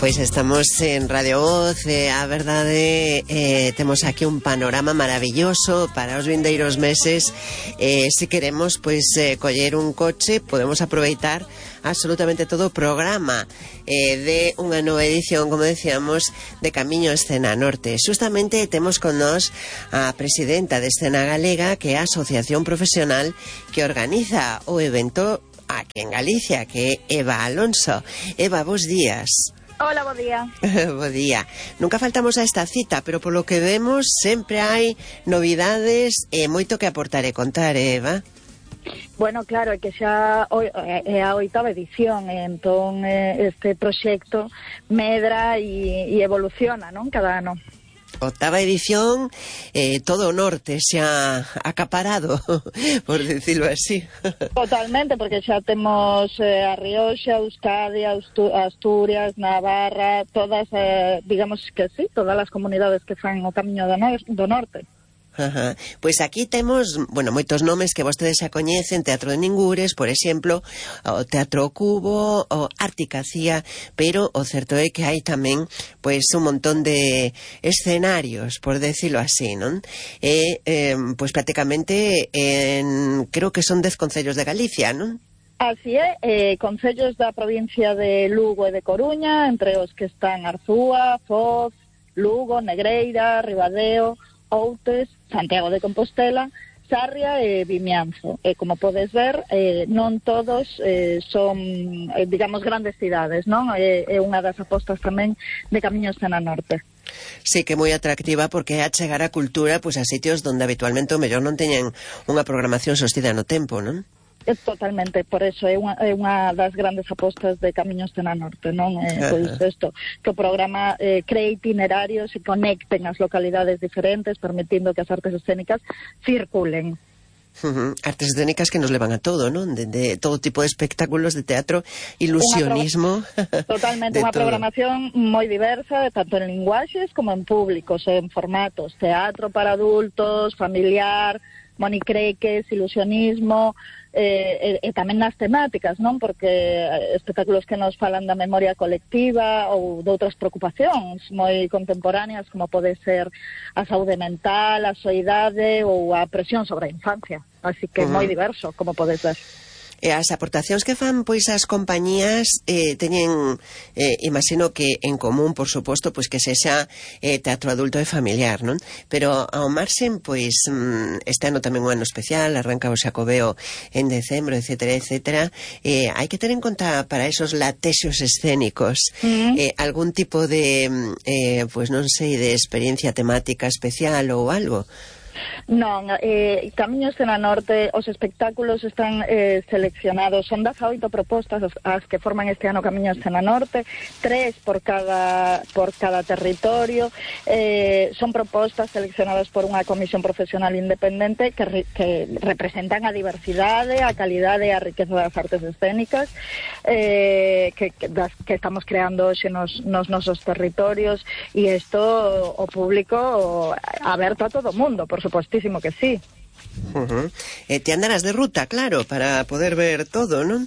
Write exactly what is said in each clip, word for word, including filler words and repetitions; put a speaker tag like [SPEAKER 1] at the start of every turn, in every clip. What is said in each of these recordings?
[SPEAKER 1] Pois estamos en Radio Voz, eh, a verdade, eh, temos aquí un panorama maravilloso para os vindeiros meses. Eh, se queremos, pois, eh, coller un coche, podemos aproveitar absolutamente todo o programa eh, de unha nova edición, como decíamos, de Camiño Escena Norte. Justamente temos con nós a presidenta de Escena Galega, que é a asociación profesional que organiza o evento aquí en Galicia, que é Eva Alonso. Eva, bos días.
[SPEAKER 2] Hola, bo día.
[SPEAKER 1] Bo día. Nunca faltamos a esta cita, pero polo que vemos sempre hai novidades e moito que aportar e contar, Eva.
[SPEAKER 2] Bueno, claro, é que xa é a oitava edición, entón este proxecto medra e, e evoluciona, non? Cada ano.
[SPEAKER 1] Octava edición, eh, todo o norte xa acaparado, por decirlo así.
[SPEAKER 2] Totalmente, porque xa temos eh, a Rioxa, Euskadi, Asturias, Navarra, todas, eh, digamos que sí, todas as comunidades que fan o Camiño do, no do Norte.
[SPEAKER 1] Ajá. Pois aquí temos, bueno, moitos nomes que vostedes xa coñecen: Teatro de Ningures, por exemplo, o Teatro Cubo, o Articacía, pero o certo é que hai tamén pois un montón de escenarios, por decirlo así, non? E, eh, pois prácticamente en, creo que son dez concellos de Galicia, non?
[SPEAKER 2] Así é, eh, concellos da provincia de Lugo e de Coruña, entre os que están Arzúa, Foz, Lugo, Negreira, Ribadeo, Outes, Santiago de Compostela, Sarria e Vimianzo. E como podes ver, eh, non todos eh, son, eh, digamos, grandes cidades, non? É, é unha das apostas tamén de Camiño Escena Norte.
[SPEAKER 1] Sí, que é moi atractiva porque é a chegar a cultura pois a sitios onde habitualmente o mellor non teñen unha programación sostida no tempo, non?
[SPEAKER 2] É totalmente, por eso é unha, é unha das grandes apostas de Camiño Escena Norte, non? Eh, pois isto, que o programa eh, cree itinerarios e conecten as localidades diferentes, permitindo que as artes escénicas circulen.
[SPEAKER 1] Uh-huh. Artes escénicas que nos levan a todo, non? De, de todo tipo de espectáculos, de teatro, ilusionismo.
[SPEAKER 2] Pro... Totalmente, unha programación moi diversa, tanto en linguaxes como en públicos, en formatos, teatro para adultos, familiar, monicreques, ilusionismo, eh, e, e tamén nas temáticas, non? Porque espectáculos que nos falan da memoria colectiva ou de outras preocupacións moi contemporáneas, como pode ser a saúde mental, a soidade ou a presión sobre a infancia. Así que uh-huh. moi diverso, como podes ver.
[SPEAKER 1] E as aportacións que fan pois as compañías eh, teñen, eh, imagino que en común, por suposto, pois que sexa eh, teatro adulto e familiar, non? Pero ao marxen, pois este ano tamén un ano especial, arranca o Xacobeo en decembro, etcétera, etcétera. Eh, hai que ter en conta para esos latexos escénicos uh-huh. eh, algún tipo de, eh, pois non sei, de experiencia temática especial ou algo.
[SPEAKER 2] Non, eh, Camiño Escena Norte, os espectáculos están eh, seleccionados, son dezaoito propostas as que forman este ano Camiño Escena Norte, tres por cada por cada territorio, eh, son propostas seleccionadas por unha comisión profesional independente que, re, que representan a diversidade, a calidade e a riqueza das artes escénicas eh, que, que, das, que estamos creando hoxe nos, nos nosos territorios, e isto o público aberto a todo o mundo, por supuestísimo que sí.
[SPEAKER 1] Uh-huh. Eh, te andarás de ruta, claro, para poder ver todo, non?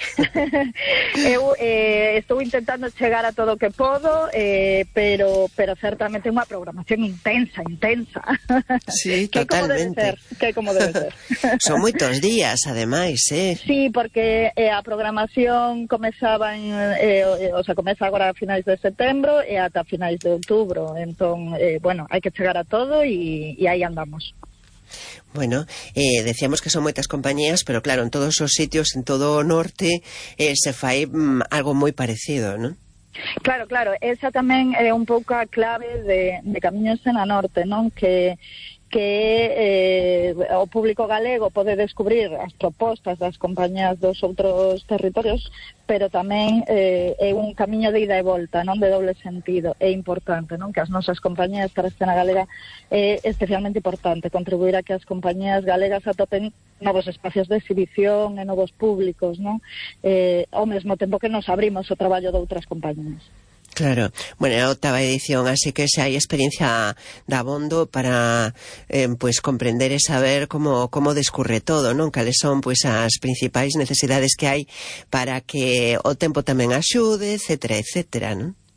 [SPEAKER 2] Eu eh, estou intentando chegar a todo o que podo, eh, pero pero certamente é unha programación intensa, intensa.
[SPEAKER 1] Sí, que totalmente.
[SPEAKER 2] Que como debe ser.
[SPEAKER 1] Son moitos días, ademais, eh?
[SPEAKER 2] Sí, porque eh, a programación comezaba en, eh, o sea, comeza agora a finais de setembro e ata finais de outubro, entón, eh, bueno, hai que chegar a todo e, e aí andamos.
[SPEAKER 1] Bueno, eh, decíamos que son moitas compañías, pero claro, en todos os sitios, en todo o norte, eh, se fai mm, algo moi parecido, non?
[SPEAKER 2] Claro, claro, esa tamén é un pouco a clave de, de Camiño Escena Norte, non? Que que eh, o público galego pode descubrir as propostas das compañías dos outros territorios, pero tamén eh, é un camiño de ida e volta, non, de doble sentido. É importante, non, que as nosas compañías para a escena galega é especialmente importante contribuir a que as compañías galegas atopen novos espacios de exhibición e novos públicos, non? Eh, ao mesmo tempo que nos abrimos o traballo de outras compañías.
[SPEAKER 1] Claro, bueno, é a octava edición, así que xa hai experiencia dabondo para eh, pues comprender e saber como, como descurre todo, non? Cales son pues as principais necesidades que hai para que o tempo tamén axude, etcétera, etcétera, non?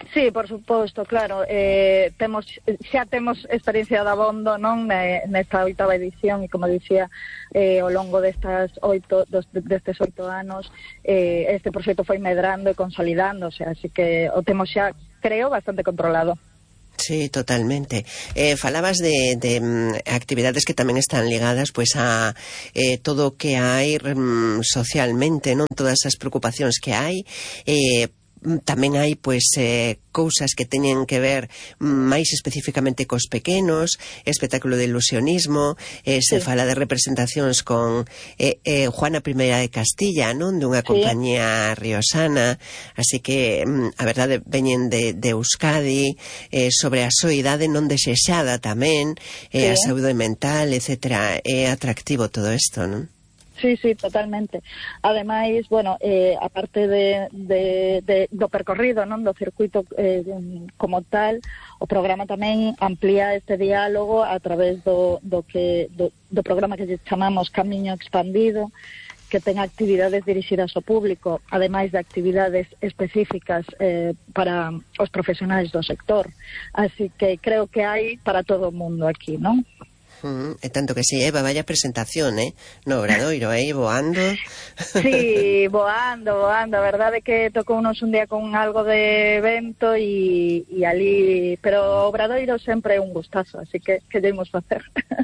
[SPEAKER 2] Sí, por suposto, claro. Eh, temos xa temos experiencia de abondo, non, nesta oitava edición, e como dicía, eh, ao longo destas oito dos, destes oito anos, eh, este proxecto foi medrando e consolidándose, así que o temos xa, creo, bastante controlado.
[SPEAKER 1] Sí, totalmente. Eh, falabas de, de um, actividades que tamén están ligadas pois a eh, todo o que hai um, socialmente, non, todas as preocupacións que hai, eh, tamén hai pois eh, cousas que teñen que ver máis especificamente cos pequenos, espectáculo de ilusionismo, eh, se sí. fala de representacións con eh, eh, Juana Primeira de Castilla, non, dunha compañía sí. riosana, así que a verdade veñen de, de Euskadi, eh, sobre a soidade non desexada tamén, eh, sí. a saúde mental, etcétera. É atractivo todo isto, non?
[SPEAKER 2] Sí, sí, totalmente. Ademais, bueno, eh, aparte de, de, de, do percorrido, non, do circuito eh, como tal, o programa tamén amplía este diálogo a través do, do, que, do, do programa que chamamos Camiño Expandido, que ten actividades dirixidas ao público, ademais de actividades específicas eh, para os profesionais do sector. Así que creo que hai para todo o mundo aquí, non?
[SPEAKER 1] Mm, e tanto que si, Eva, vaya presentación, eh? No Obradoiro, eh? Voando.
[SPEAKER 2] Sí, voando, voando. A verdade é que tocou unos un día con algo de vento e, e ali... Pero o Obradoiro sempre é un gustazo, así que que debemos facer.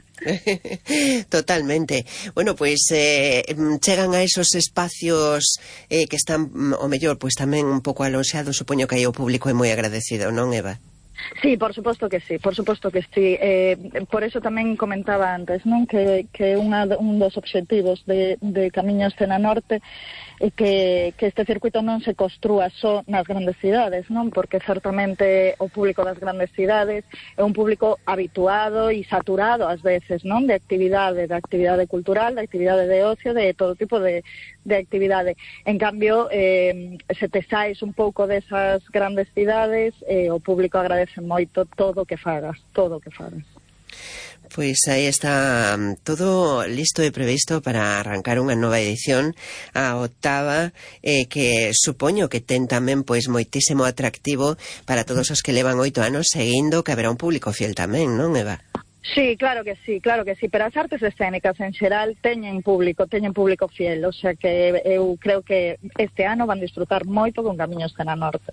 [SPEAKER 1] Totalmente. Bueno, pois pues, eh, chegan a esos espacios eh, que están, o mellor, pois pues, tamén un pouco alonxados, supoño que aí o público é moi agradecido, non, Eva?
[SPEAKER 2] Sí, por suposto que sí, por suposto que sí. Eh, por eso tamén comentaba antes, non, que, que unha, un dos obxectivos de, de Camiño Escena Norte é que, que este circuito non se construa só nas grandes cidades, non, porque certamente o público das grandes cidades é un público habituado e saturado ás veces, non, de actividade, de actividade cultural, de actividade de ocio, de todo tipo de, de actividade. En cambio, eh, se te saes un pouco desas grandes cidades, eh, o público agradece moito todo o que fagas, todo o que fagas.
[SPEAKER 1] Pois aí está todo listo e previsto para arrancar unha nova edición, a octava, eh, que supoño que ten tamén pois moitísimo atractivo para todos os que levan oito anos seguindo, que haberá un público fiel tamén, non, Eva?
[SPEAKER 2] Sí, claro que sí, claro que sí, pero as artes escénicas en xeral teñen público, teñen público fiel, o sea que eu creo que este ano van disfrutar moito con Camiño Escena Norte.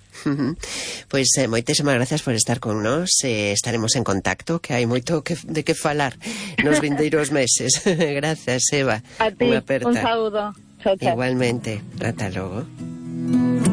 [SPEAKER 1] Pois eh, moitísimas gracias por estar con nós, eh, estaremos en contacto, que hai moito que, de que falar nos vindeiros meses. Gracias, Eva.
[SPEAKER 2] A ti, un saúdo. Chao, chao.
[SPEAKER 1] Igualmente, ata logo.